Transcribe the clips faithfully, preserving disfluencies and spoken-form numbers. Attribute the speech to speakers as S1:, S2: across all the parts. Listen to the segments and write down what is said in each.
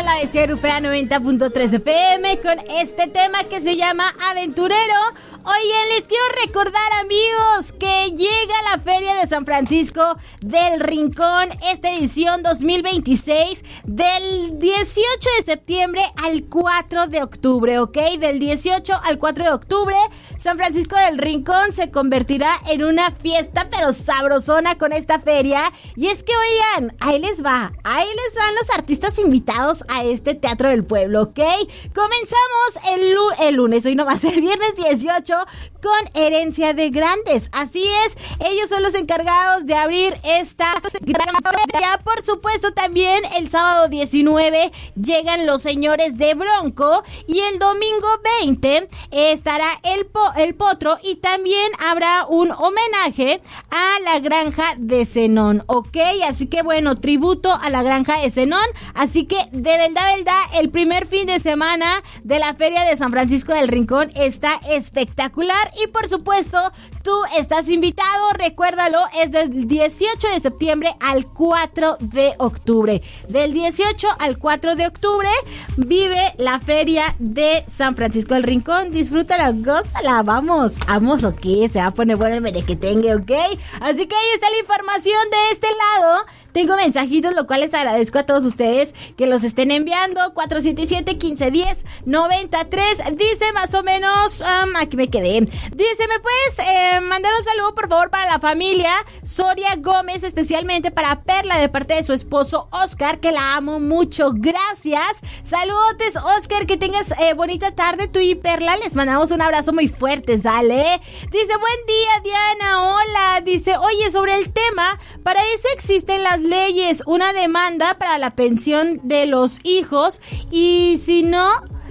S1: la de Grupera noventa punto tres F M con este tema que se llama Aventurero. Oigan, les quiero recordar, amigos, que llega la Feria de San Francisco del Rincón, esta edición dos mil veintiséis, del dieciocho de septiembre al cuatro de octubre, ¿ok? Del dieciocho al cuatro de octubre, San Francisco del Rincón se convertirá en una fiesta, pero sabrosona con esta feria. Y es que, oigan, ahí les va, ahí les van los artistas invitados a este Teatro del Pueblo, ¿ok? Comenzamos el, lu- el lunes, hoy no va a ser viernes dieciocho, con Herencia de Grandes. Así es, ellos son los encargados de abrir esta gran feria. Por supuesto, también el sábado diecinueve llegan los señores de Bronco y el domingo veinte estará el, po- el Potro y también habrá un homenaje a la granja de Zenón, ¿ok? Así que bueno, tributo a la granja de Zenón. Así que de verdad, verdad, el primer fin de semana de la Feria de San Francisco del Rincón está espectacular. Y por supuesto, tú estás invitado, recuérdalo, es del dieciocho de septiembre al cuatro de octubre. Del dieciocho al cuatro de octubre vive la Feria de San Francisco del Rincón. Disfrútala, gózala, vamos. Vamos, ok, se va a poner bueno el merequetengue, ok. Así que ahí está la información de este lado. Tengo mensajitos, lo cual les agradezco a todos ustedes que los estén enviando. cuatro siete siete, uno cinco uno cero, nueve tres. Dice más o menos, um, aquí me quedé. Dice, ¿me puedes eh, mandar un saludo, por favor, para la familia Soria Gómez, especialmente para Perla, de parte de su esposo Oscar, que la amo mucho? Gracias. Saludotes, Oscar, que tengas eh, bonita tarde. Tú y Perla, les mandamos un abrazo muy fuerte, ¿sale? Dice, buen día, Diana, hola. Dice, oye, sobre el tema, para eso existen las leyes, una demanda para la pensión de los hijos, y si no,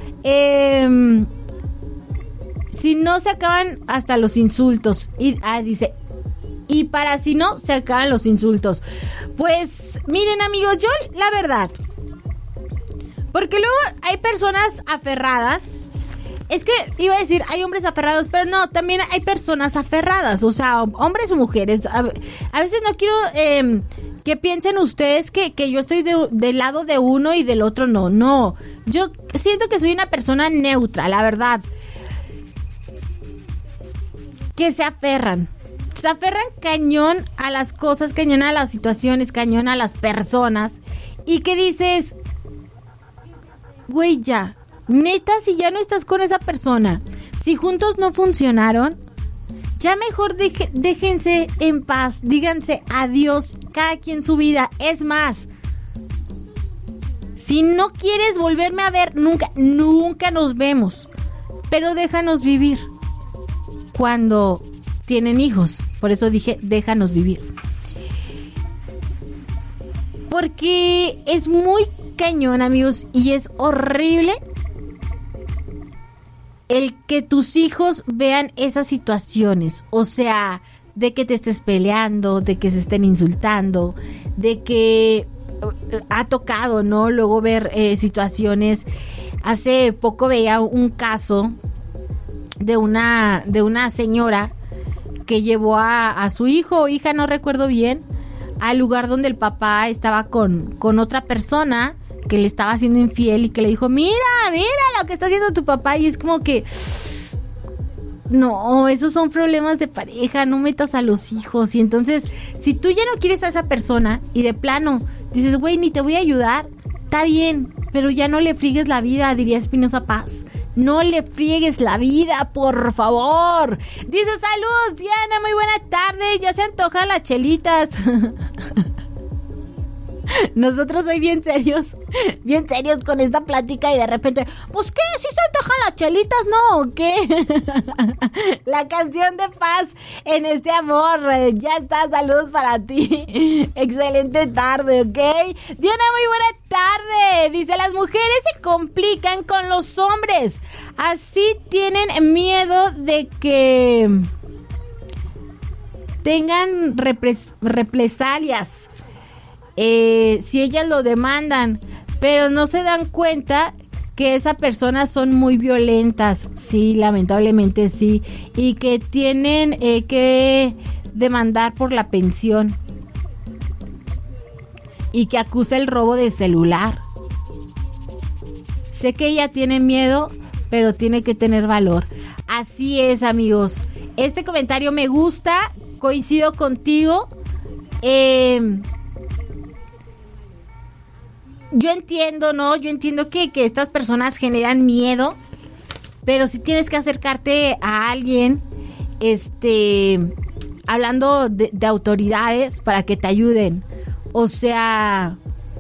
S1: eh, si no se acaban hasta los insultos. Y ah, dice, y para si no se acaban los insultos. Pues miren, amigos, yo la verdad, porque luego hay personas aferradas. Es que iba a decir, hay hombres aferrados, pero no, también hay personas aferradas, o sea, hombres o mujeres. A, a veces no quiero eh, que piensen ustedes que, que yo estoy de, del lado de uno y del otro no, no. Yo siento que soy una persona neutra, la verdad. Que se aferran, se aferran cañón a las cosas, cañón a las situaciones, cañón a las personas. Y que dices, güey, ya. Neta, si ya no estás con esa persona, si juntos no funcionaron, ya mejor deje, déjense en paz, díganse adiós, cada quien su vida. Es más, si no quieres volverme a ver nunca, nunca nos vemos, pero déjanos vivir. Cuando tienen hijos, por eso dije, déjanos vivir. Porque es muy cañón, amigos, y es horrible el que tus hijos vean esas situaciones, o sea, de que te estés peleando, de que se estén insultando, de que ha tocado, ¿no? Luego ver eh, situaciones. Hace poco veía un caso de una de una señora que llevó a, a su hijo o hija, no recuerdo bien, al lugar donde el papá estaba con, con otra persona que le estaba haciendo infiel y que le dijo, mira, mira lo que está haciendo tu papá. Y es como que, no, esos son problemas de pareja, no metas a los hijos. Y entonces, si tú ya no quieres a esa persona y de plano dices, güey, ni te voy a ayudar, está bien, pero ya no le friegues la vida, diría Espinosa Paz. No le friegues la vida, por favor. Dice, saludos, Diana, muy buena tarde, ya se antojan las chelitas. Nosotros soy bien serios, bien serios con esta plática y de repente, pues qué, ¿sí se antojan las chelitas, no? ¿O qué? La canción de paz en este amor, ya está, saludos para ti. Excelente tarde, ¿ok? Diana, muy buena tarde. Dice, las mujeres se complican con los hombres, así tienen miedo de que tengan repres- represalias. Eh, si ellas lo demandan, pero no se dan cuenta que esas personas son muy violentas, sí, lamentablemente sí, y que tienen eh, que demandar por la pensión y que acusa el robo de celular. Sé que ella tiene miedo, pero tiene que tener valor. Así es, amigos. Este comentario me gusta, coincido contigo. Eh, yo entiendo, ¿no? Yo entiendo que, que estas personas generan miedo, pero si tienes que acercarte a alguien, este, hablando de, de autoridades para que te ayuden. O sea,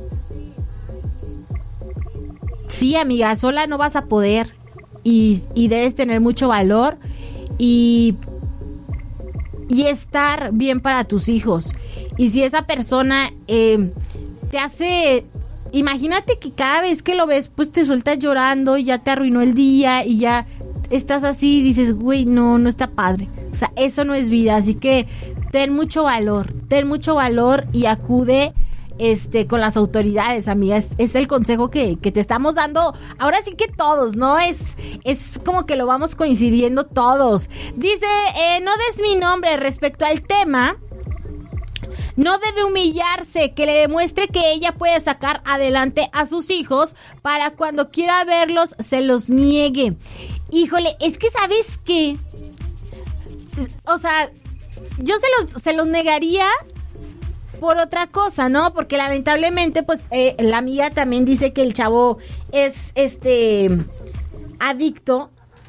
S1: sí, amiga, sola no vas a poder y, y debes tener mucho valor y, y estar bien para tus hijos. Y si esa persona eh, te hace... Imagínate que cada vez que lo ves, pues te sueltas llorando y ya te arruinó el día y ya estás así y dices, güey, no, no está padre. O sea, eso no es vida, así que ten mucho valor, ten mucho valor y acude este con las autoridades, amiga. Es, es el consejo que, que te estamos dando. Ahora sí que todos, ¿no? Es, es como que lo vamos coincidiendo todos. Dice, eh, no des mi nombre respecto al tema. No debe humillarse, que le demuestre que ella puede sacar adelante a sus hijos para cuando quiera verlos se los niegue. Híjole, es que ¿sabes qué? O sea, yo se los, se los negaría por otra cosa, ¿no? Porque lamentablemente, pues, eh, la amiga también dice que el chavo es, este, adicto.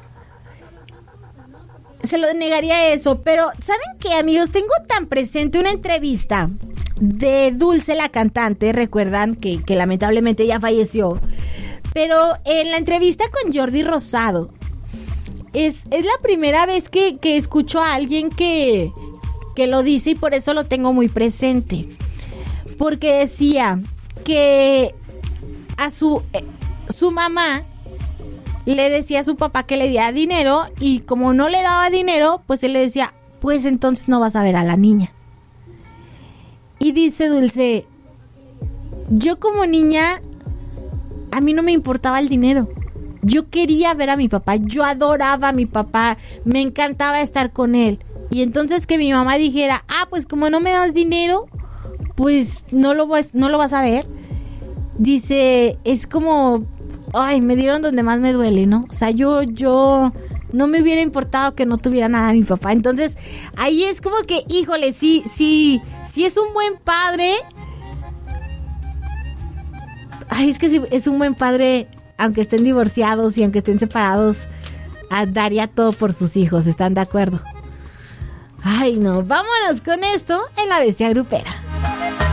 S1: Se lo negaría eso, pero ¿saben qué, amigos? Tengo tan presente una entrevista de Dulce, la cantante, recuerdan que, que lamentablemente ella falleció, pero en la entrevista con Jordi Rosado, es, es la primera vez que, que escucho a alguien que, que lo dice y por eso lo tengo muy presente, porque decía que a su, eh, su mamá le decía a su papá que le diera dinero y como no le daba dinero, pues él le decía, pues entonces no vas a ver a la niña. Y dice Dulce, yo como niña, a mí no me importaba el dinero. Yo quería ver a mi papá, yo adoraba a mi papá, me encantaba estar con él. Y entonces que mi mamá dijera, ah, pues como no me das dinero, pues no lo vas, no lo vas a ver. Dice, es como... Ay, me dieron donde más me duele, ¿no? O sea, yo, yo no me hubiera importado que no tuviera nada mi papá. Entonces, ahí es como que, híjole, sí, sí, sí es un buen padre. Ay, es que sí, es un buen padre, aunque estén divorciados y aunque estén separados, daría todo por sus hijos, ¿están de acuerdo? Ay, no, vámonos con esto en La Bestia Grupera.